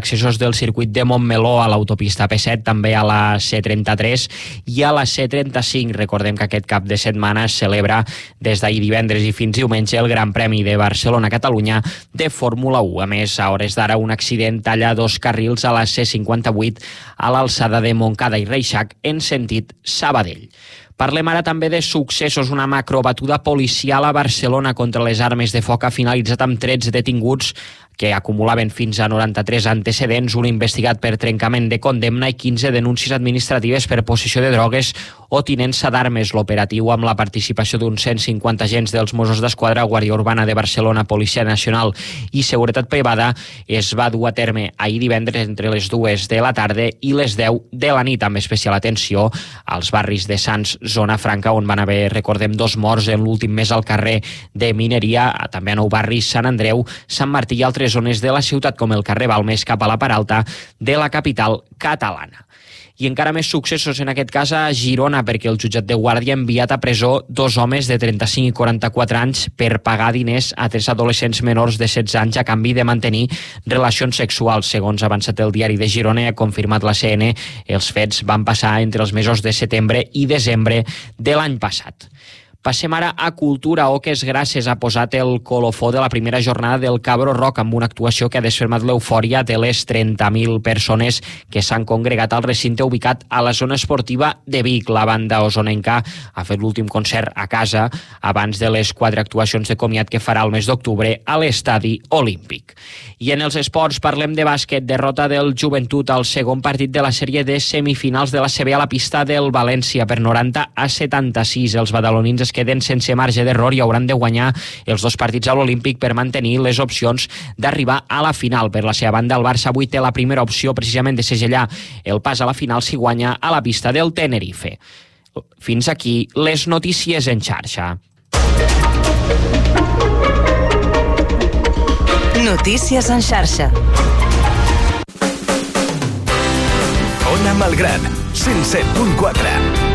accessos del circuit de Montmeló a l'autopista P7, també a la C33 i a la C35. Recordem que aquest cap de setmana es celebra des d'ahir divendres i fins diumenge el Gran Premi de Barcelona-Catalunya de Fórmula 1. A més, a hores d'ara, un accident talla 2 carrils a la C58 a l'alçada de Montcada i Reixac en sentit Sabadell. Parlem ara també de successos. Una macrobatuda policial a Barcelona contra les armes de foc ha finalitzat amb 13 detinguts que acumulaven fins a 93 antecedents, un investigat per trencament de condemna i 15 denúncies administratives per possessió de drogues o tinença d'armes. L'operatiu, amb la participació d'uns 150 agents dels Mossos d'Esquadra, Guàrdia Urbana de Barcelona, Policia Nacional i Seguretat Privada, es va dur a terme ahir divendres entre les 2 de la tarda i les 10 de la nit, amb especial atenció als barris de Sants, Zona Franca, on van haver, recordem, 2 morts en l'últim mes al carrer de Mineria, també a Nou Barris, Sant Andreu, Sant Martí i altres zones de la ciutat, com el carrer Balmes cap a la part alta de la capital catalana. I encara més successos, en aquest cas a Girona, perquè el jutjat de Guàrdia ha enviat a presó 2 homes de 35 i 44 anys per pagar diners a 3 adolescents menors de 16 anys a canvi de mantenir relacions sexuals. Segons ha avançat el diari de Girona i ha confirmat la CN, els fets van passar entre els mesos de setembre i desembre de l'any passat. Passem ara a cultura. Oques Grasses ha posat el colofó de la primera jornada del Cabro Rock amb una actuació que ha desfermat l'eufòria de les 30.000 persones que s'han congregat al recinte ubicat a la zona esportiva de Vic. La banda osonenca ha fet l'últim concert a casa abans de les 4 actuacions de comiat que farà el mes d'octubre a l'Estadi Olímpic. I en els esports parlem de bàsquet. Derrota del Joventut al segon partit de la sèrie de semifinals de la CB a la pista del València per 90-76. Els badalonins es queden sense marge d'error i hauran de guanyar els 2 partits a l'Olímpic per mantenir les opcions d'arribar a la final. Per la seva banda, el Barça avui té la primera opció precisament de segellar el pas a la final si guanya a la pista del Tenerife. Fins aquí les notícies en xarxa. Notícies en xarxa. Ona Malgrat, 107.4.